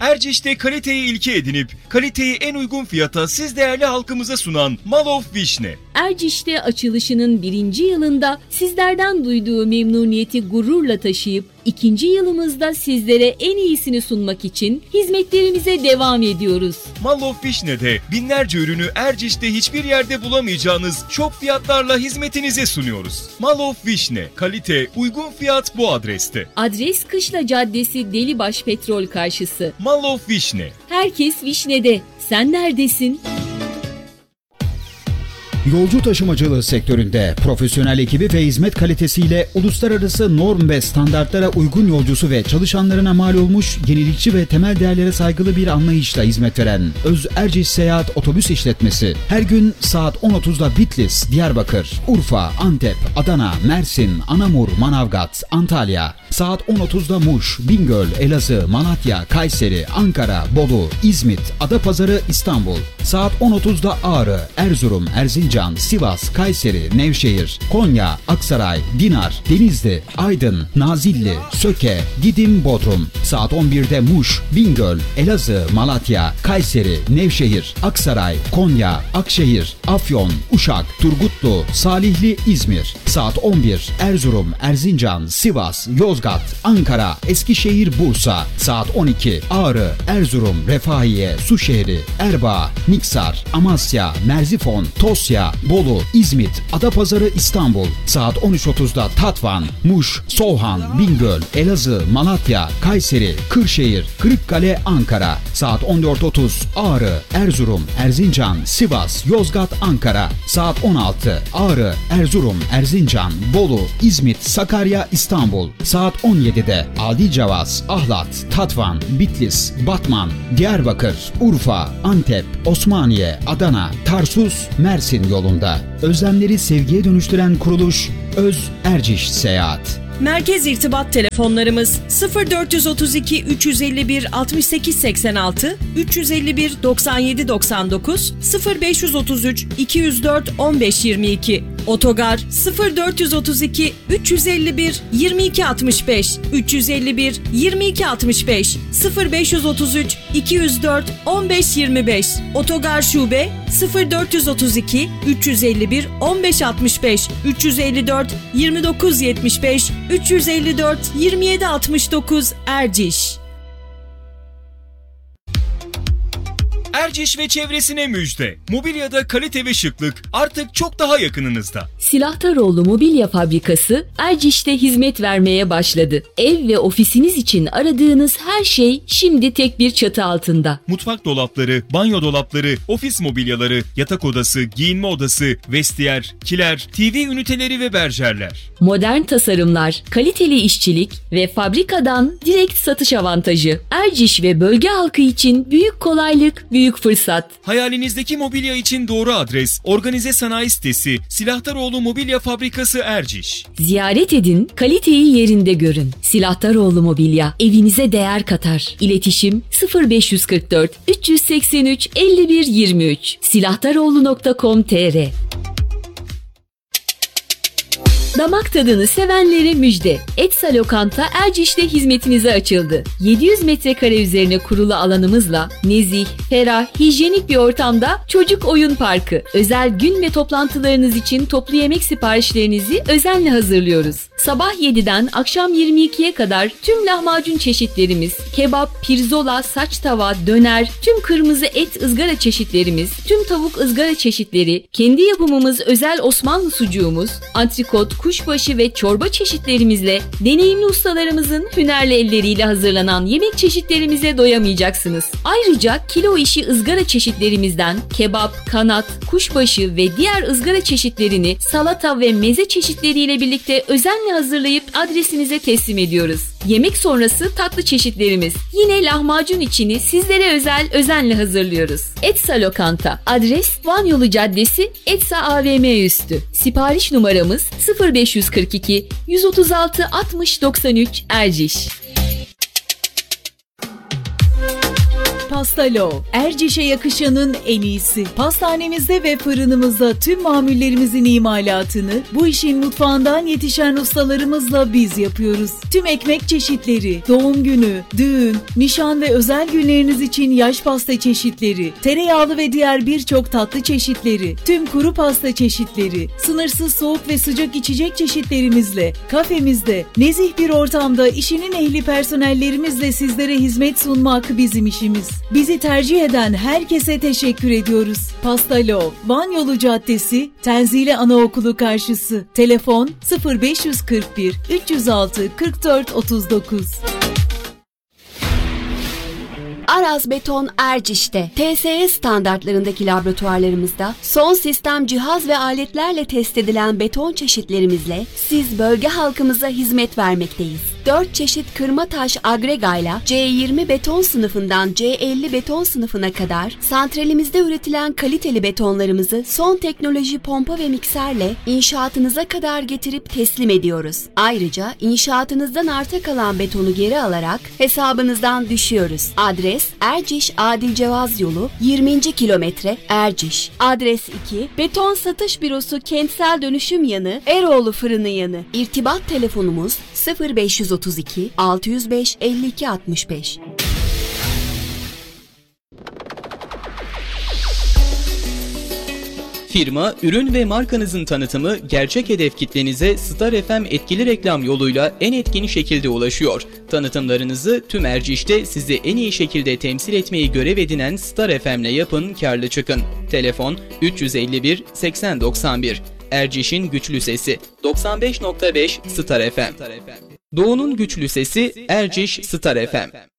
Erciş'te kaliteyi ilke edinip kaliteyi en uygun fiyata siz değerli halkımıza sunan Mall of Vişne. Erciş'te açılışının 1. yılında sizlerden duyduğu memnuniyeti gururla taşıyıp 2. yılımızda sizlere en iyisini sunmak için hizmetlerimize devam ediyoruz. Mall of Vişne'de binlerce ürünü Erciş'te hiçbir yerde bulamayacağınız şok fiyatlarla hizmetinize sunuyoruz. Mall of Vişne, kalite, uygun fiyat bu adreste. Adres Kışla Caddesi Delibaş Petrol karşısı. Mall of Vişne. Herkes Vişne'de. Sen neredesin? Yolcu taşımacılığı sektöründe profesyonel ekibi ve hizmet kalitesiyle uluslararası norm ve standartlara uygun yolcusu ve çalışanlarına mal olmuş, yenilikçi ve temel değerlere saygılı bir anlayışla hizmet veren Öz Erciş Seyahat Otobüs İşletmesi her gün saat 10.30'da Bitlis, Diyarbakır, Urfa, Antep, Adana, Mersin, Anamur, Manavgat, Antalya, saat 10.30'da Muş, Bingöl, Elazığ, Malatya, Kayseri, Ankara, Bolu, İzmit, Adapazarı, İstanbul, saat 10.30'da Ağrı, Erzurum, Erzincan, Sivas, Kayseri, Nevşehir, Konya, Aksaray, Dinar, Denizli, Aydın, Nazilli, Söke, Didim, Bodrum. Saat 11'de Muş, Bingöl, Elazığ, Malatya, Kayseri, Nevşehir, Aksaray, Konya, Akşehir, Afyon, Uşak, Turgutlu, Salihli, İzmir. Saat 11 Erzurum, Erzincan, Sivas, Yozgat, Ankara, Eskişehir, Bursa. Saat 12 Ağrı, Erzurum, Refahiye, Suşehri, Erbaa, Niksar, Amasya, Merzifon, Tosya, Bolu, İzmit, Adapazarı, İstanbul. Saat 13.30'da Tatvan, Muş, Soğan, Bingöl, Elazığ, Malatya, Kayseri, Kırşehir, Kırıkkale, Ankara. Saat 14.30 Ağrı, Erzurum, Erzincan, Sivas, Yozgat, Ankara. Saat 16 Ağrı, Erzurum, Erzincan, Bolu, İzmit, Sakarya, İstanbul. Saat 17'de Adilcavaz, Ahlat, Tatvan, Bitlis, Batman, Diyarbakır, Urfa, Antep, Osmaniye, Adana, Tarsus, Mersin yolunda. Özlemleri sevgiye dönüştüren kuruluş Öz Erciş Seyahat. Merkez irtibat telefonlarımız 0432 351 68 86, 351 97 99, 0533 204 15 22. Otogar 0432 351 22 65, 351 22 65, 0533 204 15 25. Otogar şube 0432 351 15 65, 354 29 75, 354 27 69 Erciş. Erciş ve çevresine müjde. Mobilyada kalite ve şıklık artık çok daha yakınınızda. Silahtaroğlu Mobilya Fabrikası Erciş'te hizmet vermeye başladı. Ev ve ofisiniz için aradığınız her şey şimdi tek bir çatı altında. Mutfak dolapları, banyo dolapları, ofis mobilyaları, yatak odası, giyinme odası, vestiyer, kiler, TV üniteleri ve berjerler. Modern tasarımlar, kaliteli işçilik ve fabrikadan direkt satış avantajı. Erciş ve bölge halkı için büyük kolaylık, büyük fırsat. Hayalinizdeki mobilya için doğru adres, organize sanayi sitesi, Silahtaroğlu Mobilya Fabrikası Erciş. Ziyaret edin, kaliteyi yerinde görün. Silahtaroğlu Mobilya evinize değer katar. İletişim 0544 383 51 23 silahtaroğlu.com.tr. Damak tadını sevenlere müjde. Etsa Lokanta Erciş'te hizmetinize açıldı. 700 metrekare üzerine kurulu alanımızla nezih, ferah, hijyenik bir ortamda çocuk oyun parkı. Özel gün ve toplantılarınız için toplu yemek siparişlerinizi özenle hazırlıyoruz. Sabah 7'den akşam 22'ye kadar tüm lahmacun çeşitlerimiz, kebap, pirzola, saç tava, döner, tüm kırmızı et ızgara çeşitlerimiz, tüm tavuk ızgara çeşitleri, kendi yapımımız özel Osmanlı sucuğumuz, antrikot, kuşbaşı ve çorba çeşitlerimizle deneyimli ustalarımızın hünerli elleriyle hazırlanan yemek çeşitlerimize doyamayacaksınız. Ayrıca kilo işi ızgara çeşitlerimizden kebap, kanat, kuşbaşı ve diğer ızgara çeşitlerini salata ve meze çeşitleriyle birlikte özenle hazırlayıp adresinize teslim ediyoruz. Yemek sonrası tatlı çeşitlerimiz. Yine lahmacun içini sizlere özenle hazırlıyoruz. Etsa Lokanta. Adres Van Yolu Caddesi, Etsa AVM üstü. Sipariş numaramız 0542 136 60 93 Erciş. Pastalo, Erciş'e yakışanın en iyisi. Pastanemizde ve fırınımızda tüm mamullerimizin imalatını bu işin mutfağından yetişen ustalarımızla biz yapıyoruz. Tüm ekmek çeşitleri, doğum günü, düğün, nişan ve özel günleriniz için yaş pasta çeşitleri, tereyağlı ve diğer birçok tatlı çeşitleri, tüm kuru pasta çeşitleri, sınırsız soğuk ve sıcak içecek çeşitlerimizle, kafemizde, nezih bir ortamda işinin ehli personellerimizle sizlere hizmet sunmak bizim işimiz. Bizi tercih eden herkese teşekkür ediyoruz. Pastalo, Van Yolu Caddesi, Tenzile Anaokulu karşısı. Telefon 0541 306 44 39. Aras Beton Erciş'te TSE standartlarındaki laboratuvarlarımızda son sistem cihaz ve aletlerle test edilen beton çeşitlerimizle siz bölge halkımıza hizmet vermekteyiz. 4 çeşit kırma taş agregayla C20 beton sınıfından C50 beton sınıfına kadar santralimizde üretilen kaliteli betonlarımızı son teknoloji pompa ve mikserle inşaatınıza kadar getirip teslim ediyoruz. Ayrıca inşaatınızdan arta kalan betonu geri alarak hesabınızdan düşüyoruz. Adres Erciş Adil Cevaz Yolu 20. kilometre Erciş. Adres 2 Beton Satış Bürosu Kentsel Dönüşüm Yanı Eroğlu Fırını Yanı. İrtibat telefonumuz 0532 605 52 65. Firma, ürün ve markanızın tanıtımı gerçek hedef kitlenize Star FM etkili reklam yoluyla en etkin şekilde ulaşıyor. Tanıtımlarınızı tüm Erciş'te sizi en iyi şekilde temsil etmeyi görev edinen Star FM'le yapın, karlı çıkın. Telefon 351 80 91. Erciş'in güçlü sesi 95.5 Star FM. Doğu'nun güçlü sesi Erciş Star FM.